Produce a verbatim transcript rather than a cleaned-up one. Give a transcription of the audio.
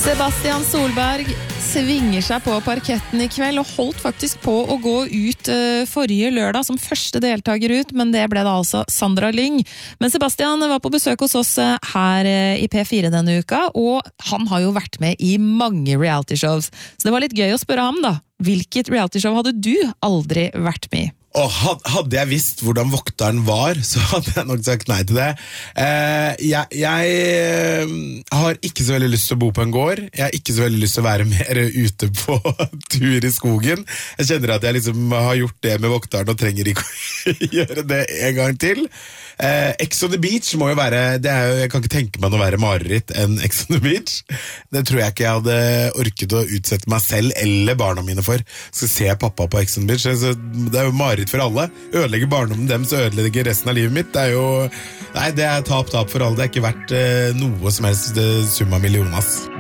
Sebastian Solberg svinger seg på parketten i kveld og holdt faktisk på å gå ut uh, forrige lørdag som første deltaker ut, men det ble da altså Sandra Lyng. Men Sebastian var på besøk hos oss uh, her uh, i P fire denne uka, og han har jo vært med i mange reality shows. Så det var litt gøy å spørre ham da. Hvilket reality show hadde du aldri vært med i? Og hadde jeg visst hvordan vokteren var, så hadde jeg nok sagt nei til det. Eh, jeg, jeg har ikke så veldig lyst til å bo på en gård. Jeg har ikke så veldig lyst til å være mer ute på tur i skogen. Jeg kjenner at jeg liksom har gjort det med vokteren og trenger ikke å gjøre det en gang til. Eh, Ex on the Beach må jo være, det er jo, jeg kan ikke tenke meg noe være mareritt enn Ex on the Beach. Det tror jeg ikke jeg hadde orket å utsette meg selv eller barna mine for. Skal se pappa på Ex on the Beach, så det er jo mareritt for alle. Ødelegger barndommen dem, så ødelegger resten av livet mitt. Det er jo, nei, det er tap-tap for alle. Det er ikke verdt eh, noe som helst eh, summa millionas.